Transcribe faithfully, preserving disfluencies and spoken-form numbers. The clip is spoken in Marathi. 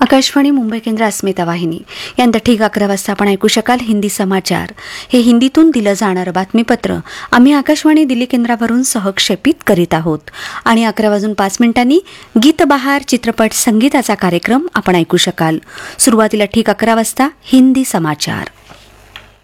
आकाशवाणी मुंबई केंद्र अस्मिता वाहिनी यांत ठीक अकरा वाजता आपण ऐकू शकाल हिंदी समाचार. हे हिंदीतून दिलं जाणारं बातमीपत्र आम्ही आकाशवाणी दिल्ली केंद्रावरून सहक्षेपित करीत आहोत. आणि अकरा वाजून पाच मिनिटांनी गीत बहार चित्रपट संगीताचा कार्यक्रम आपण ऐकू शकाल. सुरुवातीला ठीक अकरा वाजता हिंदी समाचार.